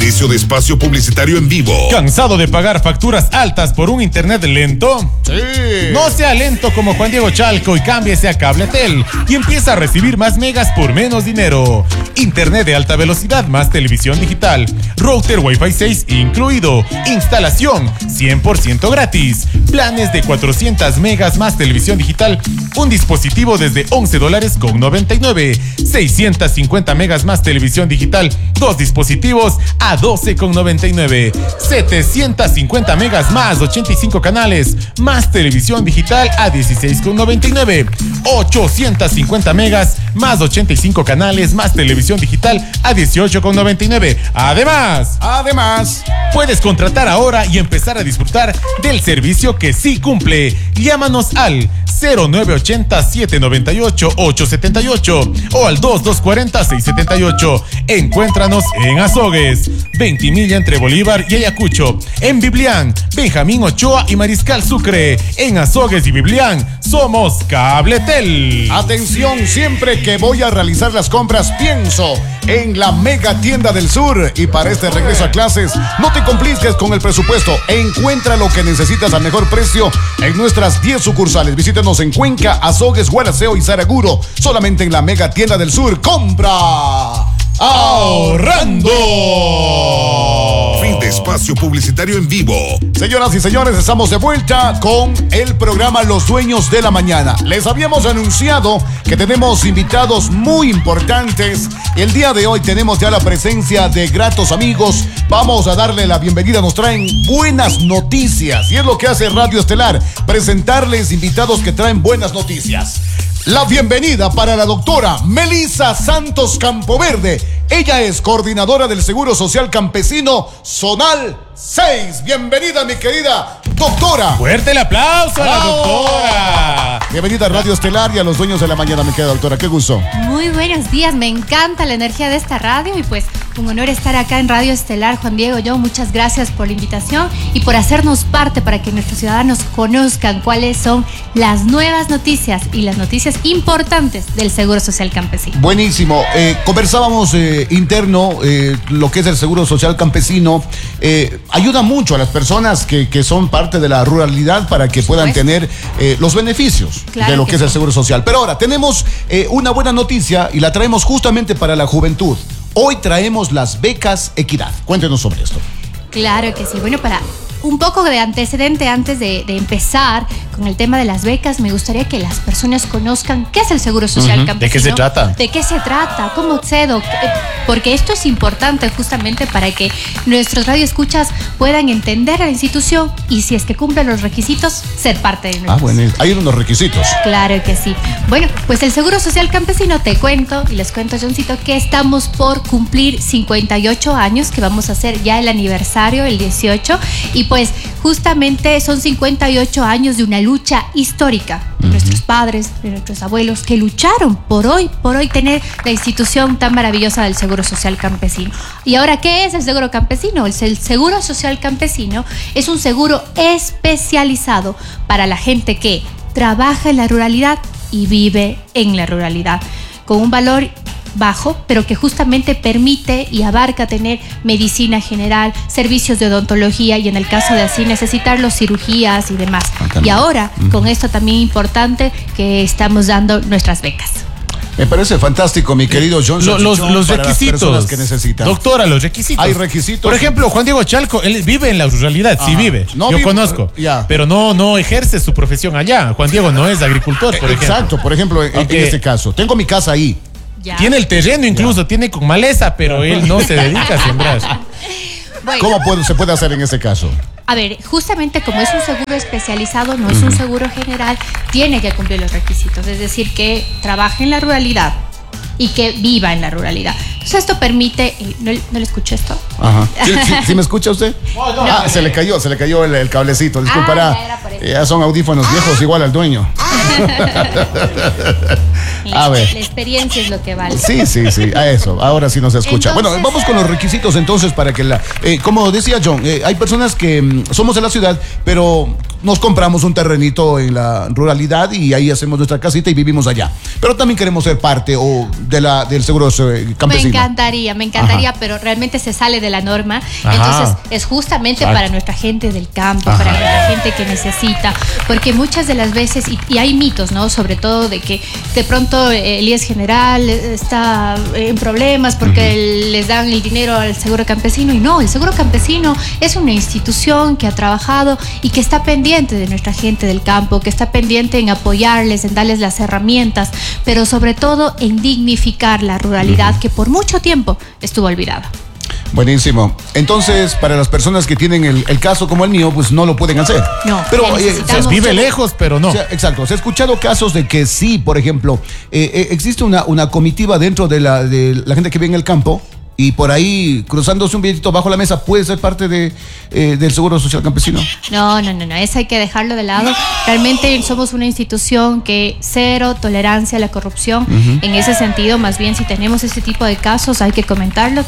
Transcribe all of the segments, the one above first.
Inicio de espacio publicitario en vivo. ¿Cansado de pagar facturas altas por un internet lento? Sí. No sea lento como Juan Diego Chalco y cámbiese a Cabletel y empieza a recibir más megas por menos dinero. Internet de alta velocidad más televisión digital. Router Wi-Fi 6 incluido. Instalación 100% gratis. Planes de 400 megas más televisión digital. Un dispositivo desde $11.99. 650 megas más televisión digital. 2 dispositivos a $12.99. 750 megas más 85 canales más televisión digital a $16.99. 850 megas más 85 canales más televisión digital a $18.99. Además, puedes contratar ahora y empezar a disfrutar del servicio que sí cumple. Llámanos al 0980-798-878 o al 2240-678. Encuéntranos en Azogues, Ventimilla entre Bolívar y Ayacucho, en Biblián, Benjamín Ochoa y Mariscal Sucre. En Azogues y Biblián somos Cabletel. Atención, siempre que voy a realizar las compras pienso en la Mega Tienda del Sur. Y para este regreso a clases, no te compliques con el presupuesto. Encuentra lo que necesitas al mejor precio en nuestras 10 sucursales. Visítanos en Cuenca, Azogues, Gualaceo y Saraguro. Solamente en la Mega Tienda del Sur. ¡Compra ahorrando! Fin de espacio publicitario en vivo. Señoras y señores, estamos de vuelta con el programa Los Dueños de la Mañana. Les habíamos anunciado que tenemos invitados muy importantes. El día de hoy tenemos ya la presencia de gratos amigos. Vamos a darle la bienvenida. Nos traen buenas noticias y es lo que hace Radio Estelar, presentarles invitados que traen buenas noticias. La bienvenida para la doctora Melissa Santos Campoverde. Ella es coordinadora del Seguro Social Campesino Zonal 6. Bienvenida, mi querida doctora. Fuerte el aplauso a la doctora. Bienvenida a Radio Estelar y a Los Dueños de la Mañana, mi querida doctora. Qué gusto. Muy buenos días, me encanta la energía de esta radio y pues un honor estar acá en Radio Estelar. Juan Diego, muchas gracias por la invitación y por hacernos parte para que nuestros ciudadanos conozcan cuáles son las nuevas noticias y las noticias importantes del Seguro Social Campesino. Buenísimo. Conversábamos interno, lo que es el Seguro Social Campesino. Ayuda mucho a las personas que son parte de la ruralidad para que puedan tener los beneficios de lo que es el Seguro Social. Pero ahora tenemos una buena noticia y la traemos justamente para la juventud. Hoy traemos las becas Equidad. Cuéntenos sobre esto. Claro que sí. Bueno, para un poco de antecedente antes de empezar con el tema de las becas, me gustaría que las personas conozcan qué es el Seguro Social Campesino. ¿De qué se trata? ¿De qué se trata? ¿Cómo accedo? Porque esto es importante justamente para que nuestros radioescuchas puedan entender a la institución y si es que cumplen los requisitos, ser parte de nosotros. Bueno, hay unos requisitos. Claro que sí. Bueno, pues el Seguro Social Campesino, te cuento y les cuento, Johncito, que estamos por cumplir 58 años, que vamos a hacer ya el aniversario, el 18, y pues justamente son 58 años de una lucha histórica de nuestros padres, de nuestros abuelos, que lucharon por hoy tener la institución tan maravillosa del Seguro Social Campesino. ¿Y ahora qué es el Seguro Campesino? El Seguro Social Campesino es un seguro especializado para la gente que trabaja en la ruralidad y vive en la ruralidad, con un valor bajo, pero que justamente permite y abarca tener medicina general, servicios de odontología y en el caso de así necesitarlo, cirugías y demás. Y ahora, con esto también importante que estamos dando nuestras becas. Me parece fantástico, mi querido John. Los requisitos que necesitan. Doctora, los requisitos. Hay requisitos. Por ejemplo, Juan Diego Chalco, él vive en la ruralidad, sí vive. No Yo vive, conozco. ya. Pero no ejerce su profesión allá. Juan Diego no es agricultor, por ejemplo. Exacto, por ejemplo, en este caso. Tengo mi casa ahí. Ya. Tiene el terreno incluso, tiene con maleza, pero él no se dedica a sembrar. Bueno, ¿Cómo se puede hacer en ese caso? a ver, justamente como es un seguro especializado, no es un seguro general, tiene que cumplir los requisitos, es decir, que trabaje en la ruralidad y que viva en la ruralidad. Entonces esto permite, ¿no le escucho esto? Ajá. ¿Sí me escucha usted? No. Se le cayó el cablecito, disculpará. Ya son audífonos viejos, igual al dueño. A ver. La experiencia es lo que vale. Sí, a eso. Ahora sí nos escucha. Entonces, bueno, vamos con los requisitos entonces para que como decía John, hay personas que somos de la ciudad, pero nos compramos un terrenito en la ruralidad y ahí hacemos nuestra casita y vivimos allá. Pero también queremos ser parte del seguro campesino. Me encantaría, pero realmente se sale de la norma. Ajá. Entonces es justamente para nuestra gente del campo, para nuestra gente que necesita, porque muchas de las veces, y hay mitos, ¿no? Sobre todo de que de pronto el IES general está en problemas porque les dan el dinero al seguro campesino, y no, el seguro campesino es una institución que ha trabajado y que está pendiente de nuestra gente del campo, que está pendiente en apoyarles, en darles las herramientas, pero sobre todo en dignificar la ruralidad que por mucho tiempo estuvo olvidada. Buenísimo. Entonces, para las personas que tienen el caso como el mío, pues no lo pueden hacer. No, pero vive lejos, pero no. Exacto. Se ha escuchado casos de que sí, por ejemplo, existe una comitiva dentro de la gente que vive en el campo, y por ahí, cruzándose un billetito bajo la mesa, puede ser parte del Seguro Social Campesino. No, eso hay que dejarlo de lado. Realmente somos una institución que cero tolerancia a la corrupción. En ese sentido, más bien, si tenemos ese tipo de casos, hay que comentarlo.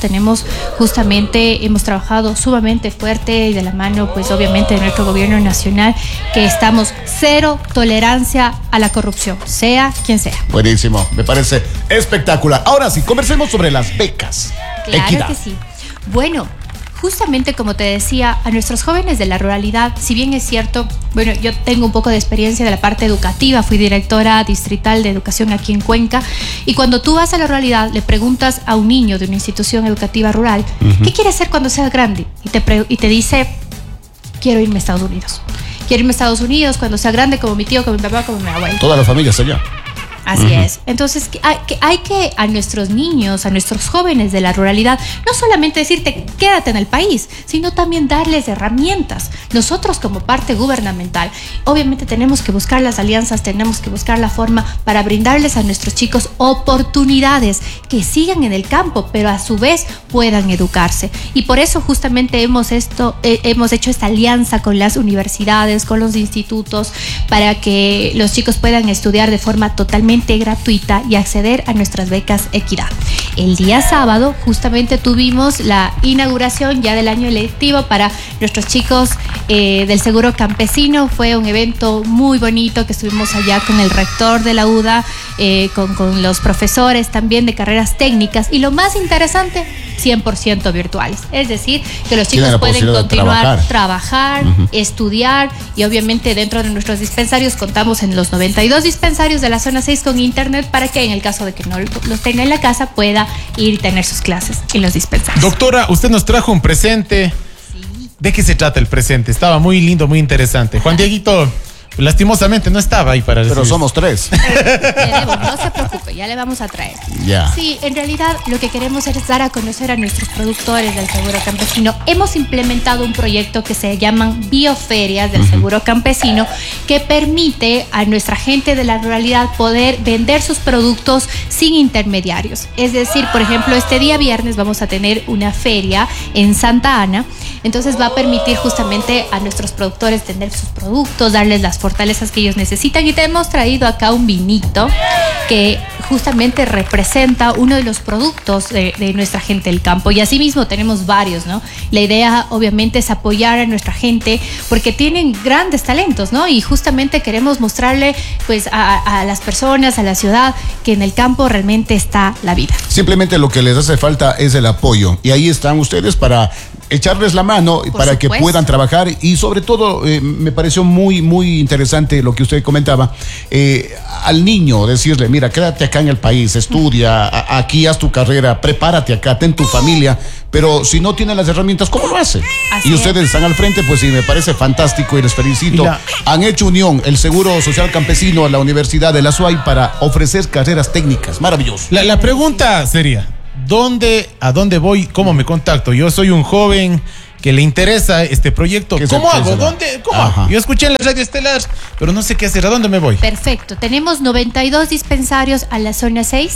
Hemos trabajado sumamente fuerte y de la mano, pues obviamente, de nuestro gobierno nacional, que estamos cero tolerancia a la corrupción, sea quien sea. Buenísimo, me parece espectacular. Ahora sí, conversemos sobre las becas. Claro Equidad. que sí. Bueno, justamente como te decía, a nuestros jóvenes de la ruralidad, si bien es cierto, bueno, yo tengo un poco de experiencia de la parte educativa, fui directora distrital de educación aquí en Cuenca, y cuando tú vas a la ruralidad, le preguntas a un niño de una institución educativa rural, ¿qué quiere ser cuando seas grande? Y te dice, quiero irme a Estados Unidos. Quiero irme a Estados Unidos cuando sea grande, como mi tío, como mi papá, como mi abuelo. Toda la familia está allá. Así es. Entonces hay que a nuestros niños, a nuestros jóvenes de la ruralidad, no solamente decirte quédate en el país, sino también darles herramientas. Nosotros como parte gubernamental, obviamente tenemos que buscar las alianzas, tenemos que buscar la forma para brindarles a nuestros chicos oportunidades, que sigan en el campo, pero a su vez puedan educarse. Y por eso justamente hemos hecho esta alianza con las universidades, con los institutos, para que los chicos puedan estudiar de forma totalmente gratuita y acceder a nuestras becas Equidad. El día sábado justamente tuvimos la inauguración ya del año lectivo para nuestros chicos del Seguro Campesino. Fue un evento muy bonito que estuvimos allá con el rector de la UDA, con los profesores también de carreras técnicas, y lo más interesante, 100% virtuales. Es decir, que los chicos pueden continuar trabajar, estudiar, y obviamente dentro de nuestros dispensarios contamos en los 92 dispensarios de la zona 6 con internet, para que en el caso de que no los tenga en la casa pueda ir y tener sus clases en los dispensarios. Doctora, usted nos trajo un presente. Sí. ¿De qué se trata el presente? Estaba muy lindo, muy interesante. Juan Dieguito, lastimosamente no estaba ahí para recibir. Pero somos 3. No se preocupe, ya le vamos a traer. Ya. Sí, en realidad lo que queremos es dar a conocer a nuestros productores del Seguro Campesino. Hemos implementado un proyecto que se llaman bioferias del Seguro Campesino, que permite a nuestra gente de la ruralidad poder vender sus productos sin intermediarios. Es decir, por ejemplo, este día viernes vamos a tener una feria en Santa Ana. Entonces va a permitir justamente a nuestros productores tener sus productos, darles las fortalezas que ellos necesitan, y te hemos traído acá un vinito que justamente representa uno de los productos de nuestra gente del campo, y asimismo tenemos varios, ¿no? La idea obviamente es apoyar a nuestra gente porque tienen grandes talentos, ¿no? Y justamente queremos mostrarle pues a las personas, a la ciudad, que en el campo realmente está la vida. Simplemente lo que les hace falta es el apoyo, y ahí están ustedes para echarles la mano para que puedan trabajar. Y sobre todo me pareció muy, muy interesante lo que usted comentaba, al niño decirle, mira, quédate acá en el país, estudia, aquí haz tu carrera, prepárate acá, ten tu familia, pero si no tienen las herramientas, ¿cómo lo hacen? Y ustedes están al frente, pues sí, me parece fantástico y les felicito. Han hecho unión el Seguro Social Campesino a la Universidad de la SUAY para ofrecer carreras técnicas, maravilloso. La pregunta sería, ¿a dónde voy? ¿Cómo me contacto? Yo soy un joven que le interesa este proyecto, ¿cómo hago? ¿Dónde? ¿Cómo hago? Yo escuché en la radio estelar, pero no sé qué hacer. ¿A dónde me voy? Perfecto. Tenemos 92 dispensarios a la zona 6.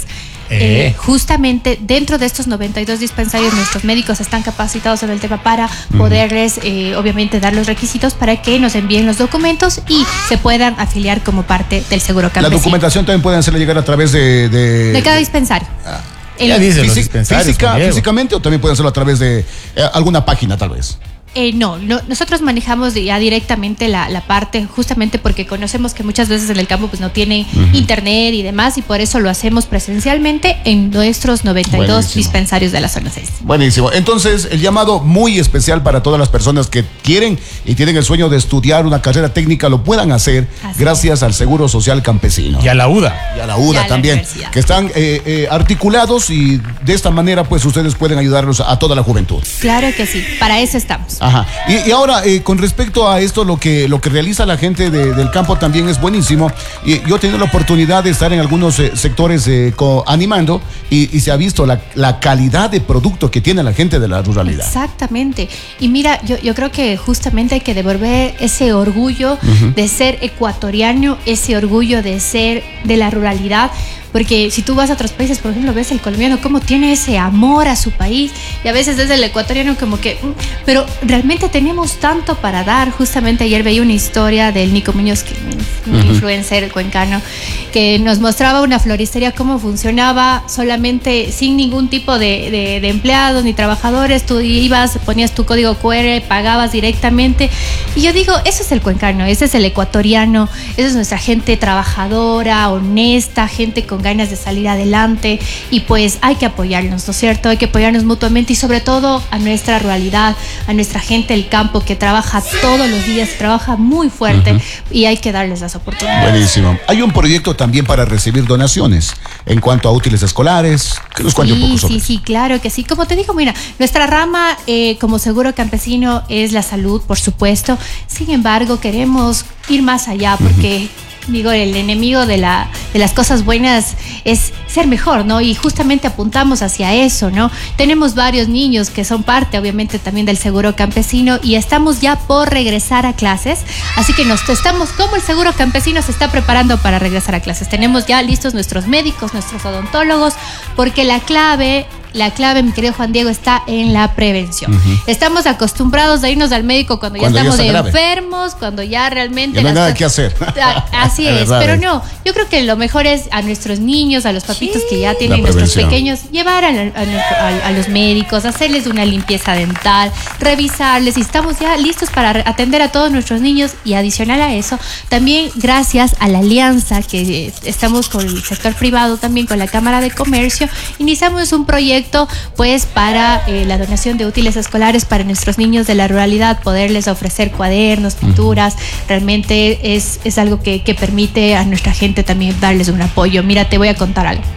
Justamente dentro de estos 92 dispensarios nuestros médicos están capacitados sobre el tema para poderles obviamente dar los requisitos para que nos envíen los documentos y se puedan afiliar como parte del seguro campesino. La documentación también pueden hacerle llegar a través de cada dispensario. Ya dicen los dispensarios, físicamente, o también pueden hacerlo a través de alguna página tal vez. No, nosotros manejamos ya directamente la parte, justamente porque conocemos que muchas veces en el campo pues no tiene internet y demás, y por eso lo hacemos presencialmente en nuestros 92 dispensarios de la zona 6. Buenísimo. Entonces, el llamado muy especial para todas las personas que quieren y tienen el sueño de estudiar una carrera técnica, lo puedan hacer gracias al Seguro Social Campesino. Y a la UDA. Y a la UDA también, que están articulados, y de esta manera pues ustedes pueden ayudarlos a toda la juventud. Claro que sí, para eso estamos. Ajá. Y ahora, con respecto a esto, lo que realiza la gente del campo también es buenísimo. Y yo he tenido la oportunidad de estar en algunos sectores animando y se ha visto la calidad de producto que tiene la gente de la ruralidad. Exactamente. Y mira, yo creo que justamente hay que devolver ese orgullo de ser ecuatoriano, ese orgullo de ser de la ruralidad. Porque si tú vas a otros países, por ejemplo, ves el colombiano cómo tiene ese amor a su país, y a veces desde el ecuatoriano como que... Pero realmente tenemos tanto para dar. Justamente ayer veía una historia del Nico Muñoz, un influencer cuencano, que nos mostraba una floristería, cómo funcionaba solamente sin ningún tipo de empleados ni trabajadores. Tú ibas, ponías tu código QR, pagabas directamente. Y yo digo, eso es el cuencano, ese es el ecuatoriano, esa es nuestra gente trabajadora, honesta, gente con ganas de salir adelante, y pues hay que apoyarnos, ¿no es cierto? Hay que apoyarnos mutuamente, y sobre todo a nuestra ruralidad, a nuestra gente del campo que trabaja todos los días, trabaja muy fuerte, y hay que darles las oportunidades. Buenísimo. Hay un proyecto también para recibir donaciones en cuanto a útiles escolares. Que nos cuente un poco sobre eso. Sí, claro que sí. Como te digo, mira, nuestra rama como seguro campesino es la salud, por supuesto. Sin embargo, queremos ir más allá, porque digo, el enemigo de las cosas buenas es ser mejor, ¿no? Y justamente apuntamos hacia eso, ¿no? Tenemos varios niños que son parte, obviamente, también del seguro campesino, y estamos ya por regresar a clases, así que como el seguro campesino se está preparando para regresar a clases. Tenemos ya listos nuestros médicos, nuestros odontólogos, porque la clave, mi querido Juan Diego, está en la prevención. Estamos acostumbrados a irnos al médico cuando ya estamos enfermos, cuando ya realmente... Ya no hay nada que hacer. Así es, pero no, yo creo que lo mejor es a nuestros niños, a los papitos que ya tienen nuestros pequeños, llevar a los médicos, hacerles una limpieza dental, revisarles, y estamos ya listos para atender a todos nuestros niños. Y adicional a eso, también gracias a la alianza que estamos con el sector privado, también con la Cámara de Comercio, iniciamos un proyecto pues para la donación de útiles escolares para nuestros niños de la ruralidad, poderles ofrecer cuadernos, pinturas. Realmente es algo que permite a nuestra gente también darles un apoyo. Mira, te voy a contar algo.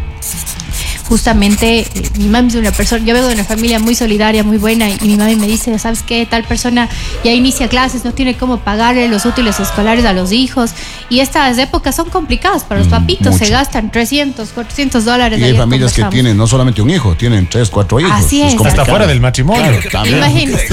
Justamente mi mami es una persona, yo vengo de una familia muy solidaria, muy buena, y mi mami me dice, ¿sabes qué? Tal persona ya inicia clases, no tiene cómo pagarle los útiles escolares a los hijos, y estas épocas son complicadas para los papitos, mucho. Se gastan $300, $400. Y hay familias que tienen no solamente un hijo, tienen 3, 4 hijos. Así es. Hasta fuera del matrimonio. Claro, imagínate.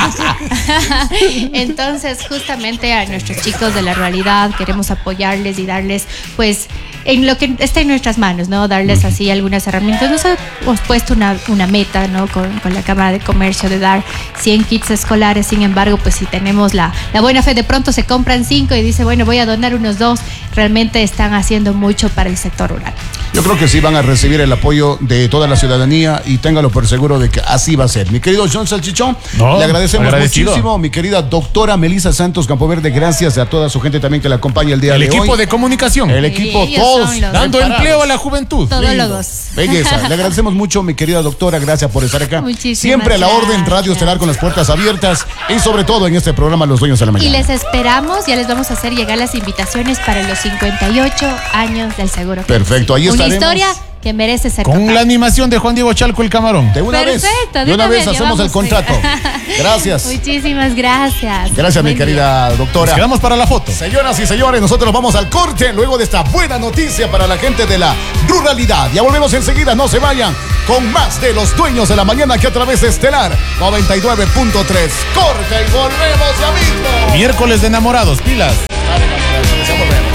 Entonces, justamente a nuestros chicos de la ruralidad queremos apoyarles y darles, pues, en lo que esté en nuestras manos, ¿no? Darles así algunas herramientas. Nos hemos puesto una meta, ¿no? Con la Cámara de Comercio de dar 100 kits escolares. Sin embargo, pues si tenemos la buena fe, de pronto se compran 5 y dice, bueno, voy a donar unos 2. Realmente están haciendo mucho para el sector rural. Yo creo que sí van a recibir el apoyo de toda la ciudadanía, y téngalo por seguro de que así va a ser. Mi querido John Salchichón, le agradecemos muchísimo. Mi querida doctora Melissa Santos Campoverde, gracias a toda su gente también que la acompaña el día de hoy. El equipo de comunicación. El equipo, todos dando empleo a la juventud. Todólogos. Belleza. Le agradecemos mucho, mi querida doctora. Gracias por estar acá. Muchísimas Siempre a la orden, Radio Estelar con las puertas abiertas, y sobre todo en este programa Los Dueños de la Mañana. Y les esperamos, ya les vamos a hacer llegar las invitaciones para los 58 años del seguro. Perfecto, ahí estaremos. Una historia que merece ser con contada. La animación de Juan Diego Chalco, el camarón. De una Perfecto, vez hacemos el contrato. Gracias. Muchísimas gracias. Gracias, mi querida doctora. Nos quedamos para la foto. Señoras y señores, nosotros vamos al corte luego de esta buena noticia para la gente de la ruralidad. Ya volvemos enseguida, no se vayan con más de Los Dueños de la Mañana aquí a través de Estelar 99.3. Corte y volvemos ya mismo. Miércoles de enamorados, pilas. Ya volvemos.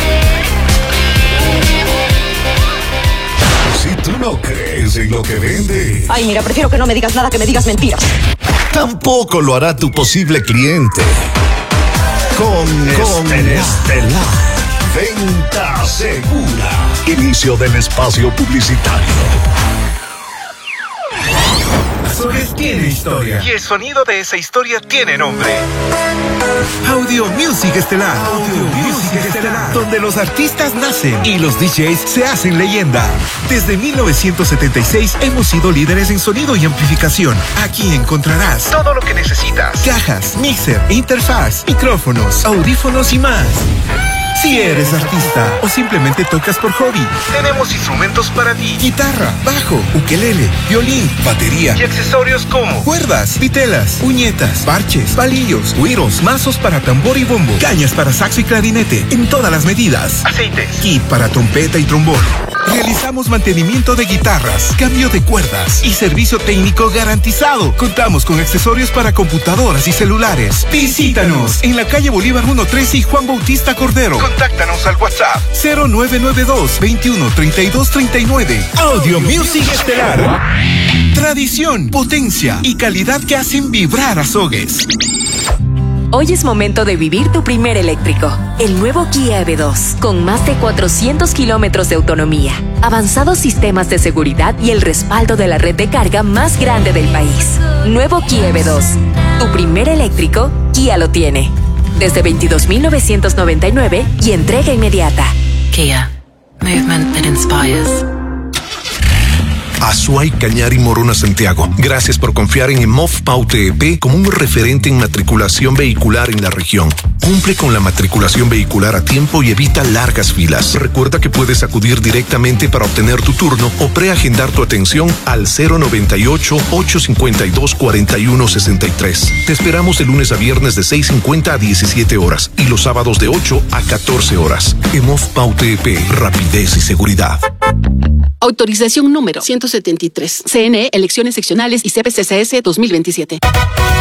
Si tú no crees en lo que vende, Ay, mira, prefiero que no me digas nada, que me digas mentiras. tampoco lo hará tu posible cliente. Con Estelar. Venta segura. Inicio del espacio publicitario. Azogues tiene historia. Y el sonido de esa historia tiene nombre. Audio Music Estelar. Audio Music Estelar. Donde los artistas nacen y los DJs se hacen leyenda. Desde 1976 hemos sido líderes en sonido y amplificación. Aquí encontrarás todo lo que necesitas. Cajas, mixer, interfaz, micrófonos, audífonos y más. Si eres artista o simplemente tocas por hobby, tenemos instrumentos para ti: guitarra, bajo, ukelele, violín, batería y accesorios como cuerdas, vitelas, uñetas, parches, palillos, güiros, mazos para tambor y bombo, cañas para saxo y clarinete en todas las medidas, aceites, kit para trompeta y trombón. Realizamos mantenimiento de guitarras, cambio de cuerdas y servicio técnico garantizado. Contamos con accesorios para computadoras y celulares. Visítanos en la calle Bolívar 113 y Juan Bautista Cordero. Contáctanos al WhatsApp 0992 21 32 39. Audio Music Estelar. Tradición, potencia y calidad que hacen vibrar Azogues. Hoy es momento de vivir tu primer eléctrico. El nuevo Kia EV2, con más de 400 kilómetros de autonomía, avanzados sistemas de seguridad y el respaldo de la red de carga más grande del país. Nuevo Kia EV2. Tu primer eléctrico, Kia lo tiene. Desde 22.999 y entrega inmediata. Kia. Movement that inspires. Azuay, Cañar y Morona Santiago. Gracias por confiar en EMOF Paute EP como un referente en matriculación vehicular en la región. Cumple con la matriculación vehicular a tiempo y evita largas filas. Recuerda que puedes acudir directamente para obtener tu turno o preagendar tu atención al 098-852-4163. Te esperamos de lunes a viernes de 6:50 a 17 horas y los sábados de 8 a 14 horas. EMOF Paute EP, rapidez y seguridad. Autorización número 173. CNE, Elecciones Seccionales y CPCCS 2027.